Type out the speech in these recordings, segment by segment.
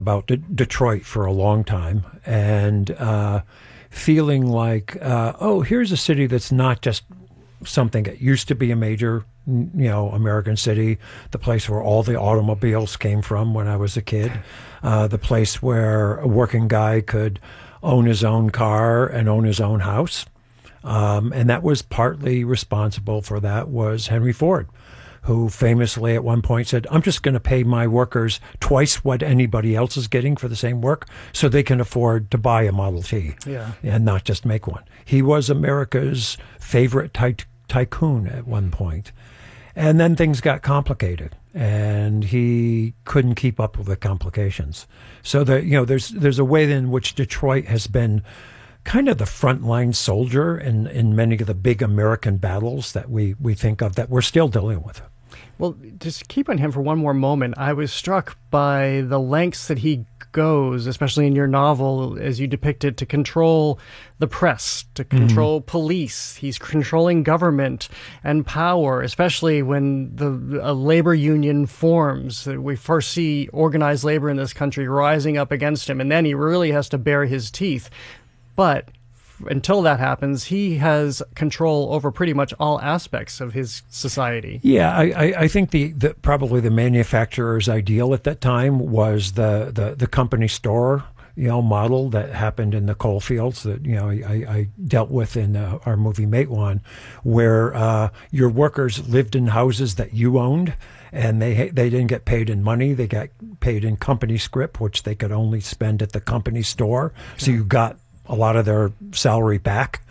about Detroit for a long time, and feeling like, oh, here's a city that's not just something that used to be a major, American city, the place where all the automobiles came from when I was a kid, the place where a working guy could own his own car and own his own house. And that was partly responsible for that was Henry Ford, who famously at one point said, I'm just going to pay my workers twice what anybody else is getting for the same work so they can afford to buy a Model T and not just make one. He was America's favorite tycoon at one point. And then things got complicated and he couldn't keep up with the complications. So that, there's a way in which Detroit has been kind of the frontline soldier in many of the big American battles that we think of that we're still dealing with. Well, just keep on him for one more moment. I was struck by the lengths that he goes, especially in your novel, as you depict it, to control the press, to control police. He's controlling government and power, especially when a labor union forms. We first see organized labor in this country rising up against him, and then he really has to bare his teeth. But until that happens, he has control over pretty much all aspects of his society. Yeah, I think probably the manufacturer's ideal at that time was the company store, model that happened in the coal fields that, I dealt with in our movie Matewan, where your workers lived in houses that you owned. And they didn't get paid in money. They got paid in company scrip, which they could only spend at the company store. Okay. So you got a lot of their salary back.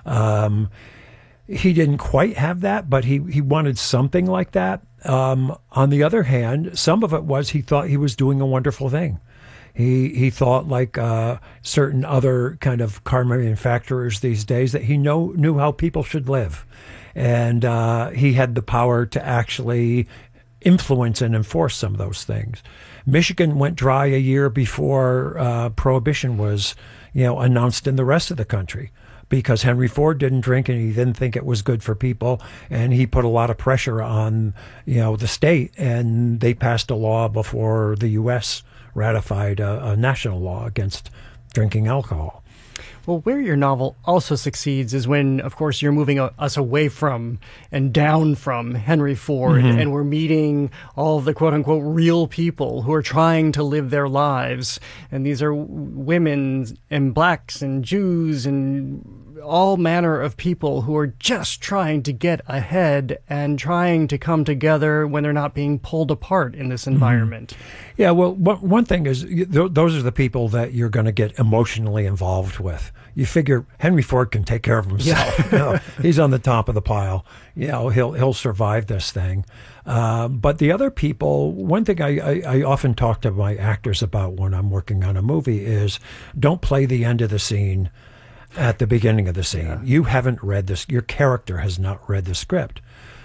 He didn't quite have that, but he wanted something like that. On the other hand, some of it was he thought he was doing a wonderful thing. He thought, like certain other kind of car manufacturers these days, that he knew how people should live. And he had the power to actually influence and enforce some of those things. Michigan went dry a year before Prohibition was announced in the rest of the country, because Henry Ford didn't drink and he didn't think it was good for people. And he put a lot of pressure on, the state, and they passed a law before the U.S. ratified a national law against drinking alcohol. Well, where your novel also succeeds is when, of course, you're moving us away from and down from Henry Ford, and we're meeting all of the quote-unquote real people who are trying to live their lives. And these are women and blacks and Jews and all manner of people who are just trying to get ahead and trying to come together when they're not being pulled apart in this environment. Yeah, well, one thing is those are the people that you're going to get emotionally involved with. You figure Henry Ford can take care of himself. Yeah. He's on the top of the pile. He'll survive this thing. But the other people, one thing I often talk to my actors about when I'm working on a movie is don't play the end of the scene at the beginning of the scene. Yeah. You haven't read this. Your character has not read the script.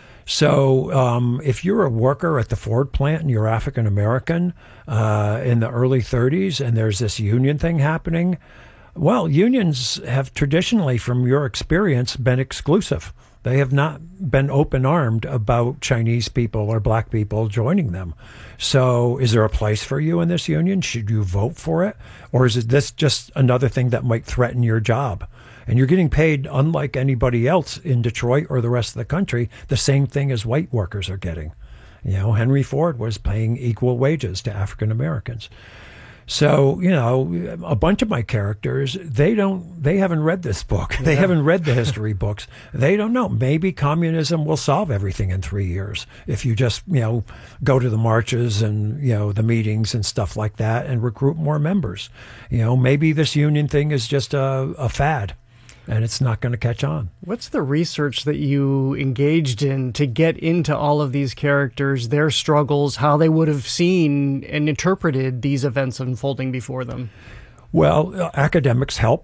So if you're a worker at the Ford plant and you're African American in the early 30s and there's this union thing happening, well, unions have traditionally, from your experience, been exclusive. They have not been open-armed about Chinese people or black people joining them. So is there a place for you in this union? Should you vote for it? Or is this just another thing that might threaten your job? And you're getting paid, unlike anybody else in Detroit or the rest of the country, the same thing as white workers are getting. Henry Ford was paying equal wages to African Americans. So, a bunch of my characters, they haven't read this book. They haven't read the history books. They don't know. Maybe communism will solve everything in 3 years if you just, go to the marches and, the meetings and stuff like that and recruit more members. Maybe this union thing is just a fad and it's not going to catch on. What's the research that you engaged in to get into all of these characters, their struggles, how they would have seen and interpreted these events unfolding before them? Well, academics help.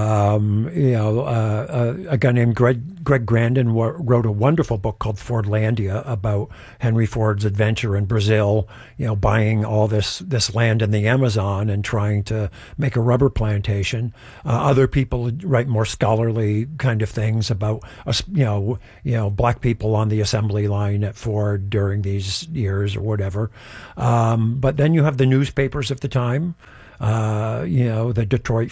A guy named Greg Grandin wrote a wonderful book called Fordlandia about Henry Ford's adventure in Brazil, buying all this land in the Amazon and trying to make a rubber plantation. Other people write more scholarly kind of things about, black people on the assembly line at Ford during these years or whatever. But then you have the newspapers of the time. The Detroit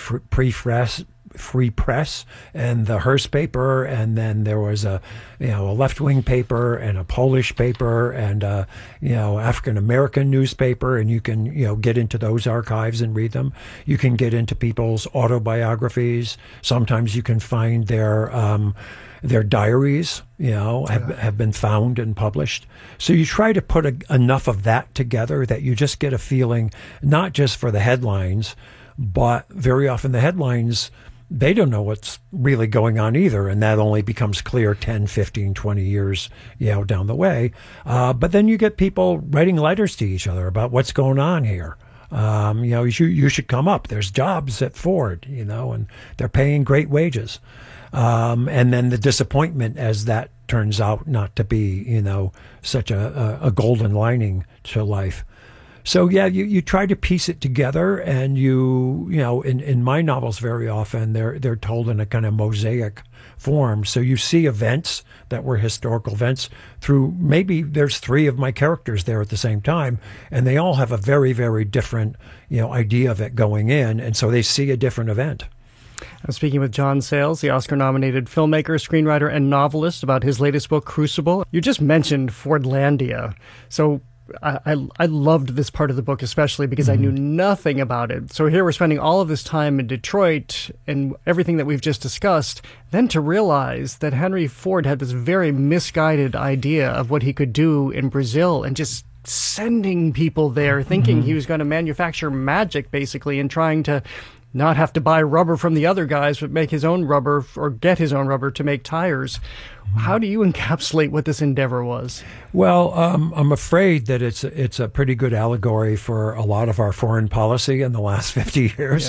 Free Press and the Hearst paper, and then there was a left-wing paper and a Polish paper and African-American newspaper, and you can get into those archives and read them. You can get into people's autobiographies. Sometimes you can find their diaries, have been found and published. So you try to put enough of that together that you just get a feeling, not just for the headlines, but very often the headlines, they don't know what's really going on either. And that only becomes clear 10, 15, 20 years, down the way. But then you get people writing letters to each other about what's going on here. You should come up. There's jobs at Ford, and they're paying great wages. And then the disappointment as that turns out not to be, such a golden lining to life. So, you try to piece it together, and in my novels very often they're told in a kind of mosaic form. So you see events that were historical events through, maybe there's 3 of my characters there at the same time, and they all have a very, very different, idea of it going in, and so they see a different event. I'm speaking with John Sayles, the Oscar-nominated filmmaker, screenwriter, and novelist, about his latest book, Crucible. You just mentioned Fordlandia. So I loved this part of the book, especially because I knew nothing about it. So here we're spending all of this time in Detroit and everything that we've just discussed, then to realize that Henry Ford had this very misguided idea of what he could do in Brazil, and just sending people there thinking he was going to manufacture magic, basically, and trying to not have to buy rubber from the other guys, but make his own rubber, or get his own rubber to make tires. How do you encapsulate what this endeavor was? Well, I'm afraid that it's a pretty good allegory for a lot of our foreign policy in the last 50 years.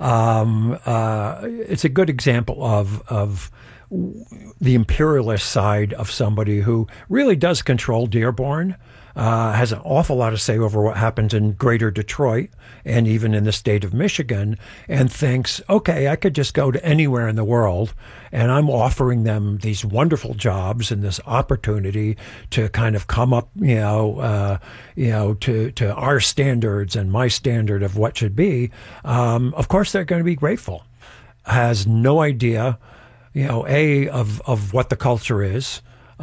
Yeah. It's a good example of the imperialist side of somebody who really does control Dearborn. Has an awful lot to say over what happens in greater Detroit and even in the state of Michigan, and thinks, okay, I could just go to anywhere in the world, and I'm offering them these wonderful jobs and this opportunity to kind of come up, to our standards and my standard of what should be. Of course, they're going to be grateful. Has no idea, of what the culture is.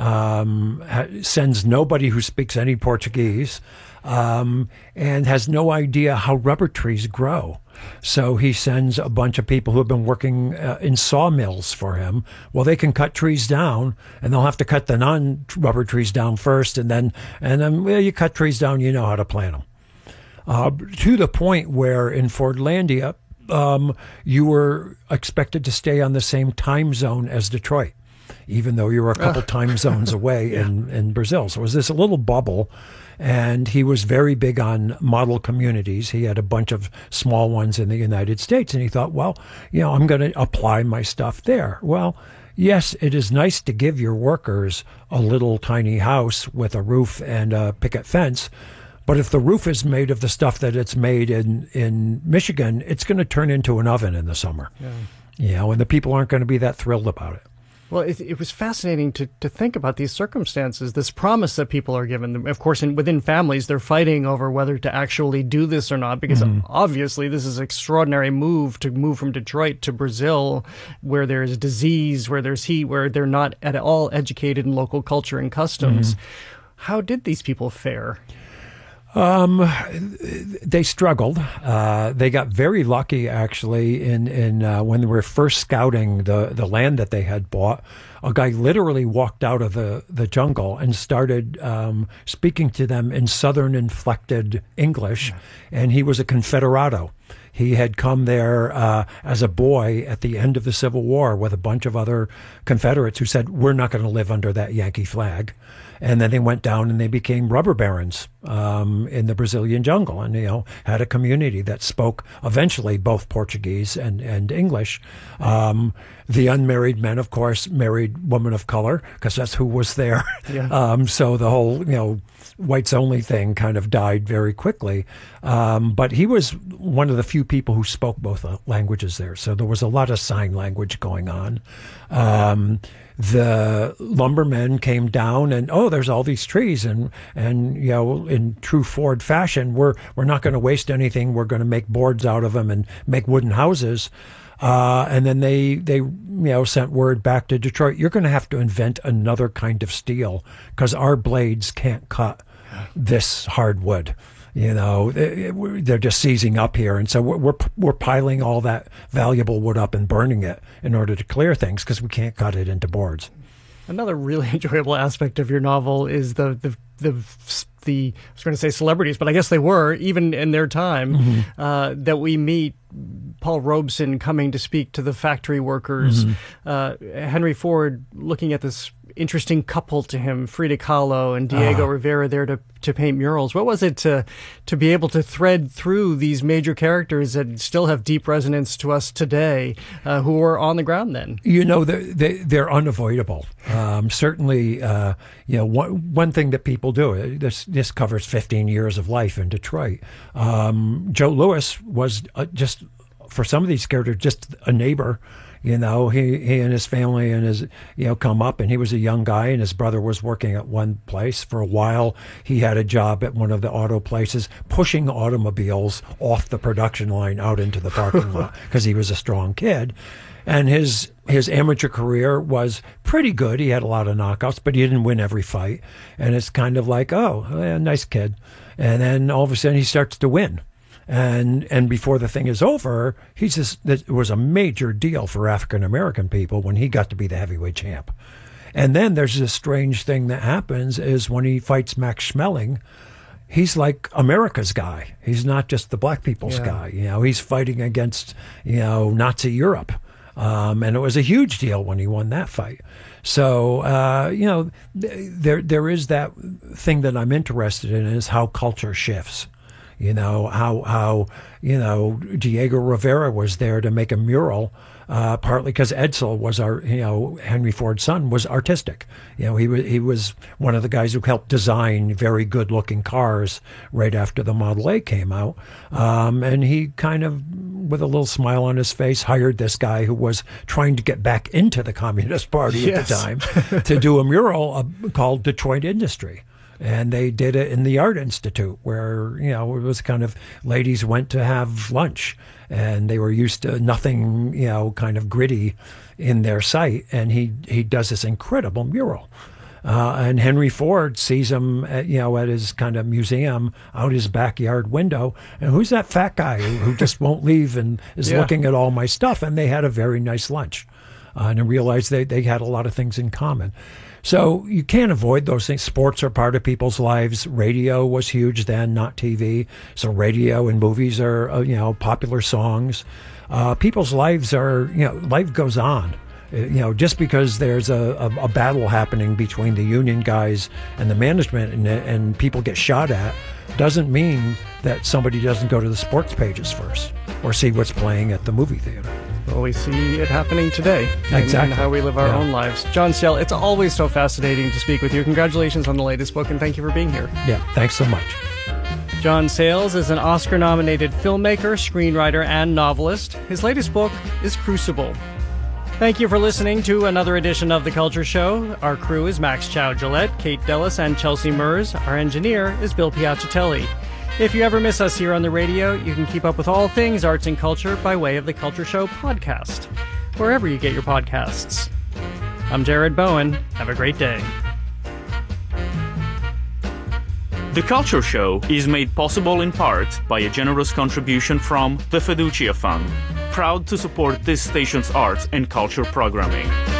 Sends nobody who speaks any Portuguese, and has no idea how rubber trees grow. So he sends a bunch of people who have been working in sawmills for him. Well, they can cut trees down, and they'll have to cut the non-rubber trees down first, and then you cut trees down, you know how to plant them. To the point where in Fordlandia, you were expected to stay on the same time zone as Detroit, even though you were a couple time zones away in Brazil. So it was this little bubble, and he was very big on model communities. He had a bunch of small ones in the United States, and he thought, well, I'm going to apply my stuff there. Well, yes, it is nice to give your workers a little tiny house with a roof and a picket fence, but if the roof is made of the stuff that it's made in Michigan, it's going to turn into an oven in the summer. Yeah. And the people aren't going to be that thrilled about it. Well, it was fascinating to think about these circumstances, this promise that people are given. Of course, within families, they're fighting over whether to actually do this or not, because obviously this is an extraordinary move to move from Detroit to Brazil, where there's disease, where there's heat, where they're not at all educated in local culture and customs. How did these people fare? They struggled. They got very lucky, actually, in when they were first scouting the land that they had bought. A guy literally walked out of the jungle and started speaking to them in Southern inflected English, and he was a Confederado. He had come there as a boy at the end of the Civil War with a bunch of other Confederates who said, we're not going to live under that Yankee flag. And then they went down and they became rubber barons in the Brazilian jungle, and had a community that spoke eventually both Portuguese and English. The unmarried men, of course, married women of color because that's who was there. Yeah. So the whole whites only thing kind of died very quickly. But he was one of the few people who spoke both languages there. So there was a lot of sign language going on. The lumbermen came down and, there's all these trees. And in true Ford fashion, we're not going to waste anything. We're going to make boards out of them and make wooden houses. And then they sent word back to Detroit, you're going to have to invent another kind of steel because our blades can't cut this hardwood. They're just seizing up here. And so we're piling all that valuable wood up and burning it in order to clear things because we can't cut it into boards. Another really enjoyable aspect of your novel is the I was going to say celebrities, but I guess they were, even in their time, that we meet Paul Robeson coming to speak to the factory workers, Henry Ford looking at this interesting couple to him, Frida Kahlo and Diego Rivera, there to paint murals. What was it to be able to thread through these major characters that still have deep resonance to us today, who were on the ground then? They're unavoidable. Certainly, one thing that people do, this covers 15 years of life in Detroit. Joe Louis was just, for some of these characters, just a neighbor. He and his family and his, come up, and he was a young guy, and his brother was working at one place for a while. He had a job at one of the auto places, pushing automobiles off the production line out into the parking lot because he was a strong kid. And his amateur career was pretty good. He had a lot of knockouts, but he didn't win every fight. And it's kind of like, nice kid. And then all of a sudden he starts to win. And before the thing is over, it was a major deal for African American people when he got to be the heavyweight champ. And then there's this strange thing that happens is when he fights Max Schmeling, he's like America's guy. He's not just the black people's guy. He's fighting against, Nazi Europe. And it was a huge deal when he won that fight. So, there is that thing that I'm interested in is how culture shifts. How Diego Rivera was there to make a mural, partly because Edsel was Henry Ford's son, was artistic. He was one of the guys who helped design very good looking cars right after the Model A came out. And he kind of, with a little smile on his face, hired this guy who was trying to get back into the Communist Party at the time to do a mural called Detroit Industry. And they did it in the Art Institute where, it was kind of ladies went to have lunch and they were used to nothing, kind of gritty in their sight. And he does this incredible mural. And Henry Ford sees him, at his kind of museum out his backyard window. And who's that fat guy who just won't leave and is looking at all my stuff? And they had a very nice lunch. And I realized they had a lot of things in common. So you can't avoid those things. Sports are part of people's lives. Radio was huge then, not TV. So radio and movies are, popular songs. People's lives are, life goes on. Just because there's a battle happening between the union guys and the management and people get shot at doesn't mean that somebody doesn't go to the sports pages first or see what's playing at the movie theater. Well, we see it happening today. Exactly. And how we live our own lives. John Sayles, it's always so fascinating to speak with you. Congratulations on the latest book, and thank you for being here. Yeah, thanks so much. John Sayles is an Oscar-nominated filmmaker, screenwriter, and novelist. His latest book is Crucible. Thank you for listening to another edition of The Culture Show. Our crew is Max Chow-Gillette, Kate Dellis, and Chelsea Mers. Our engineer is Bill Piacitelli. If you ever miss us here on the radio, you can keep up with all things arts and culture by way of The Culture Show podcast, wherever you get your podcasts. I'm Jared Bowen. Have a great day. The Culture Show is made possible in part by a generous contribution from the Fiducia Fund, proud to support this station's arts and culture programming.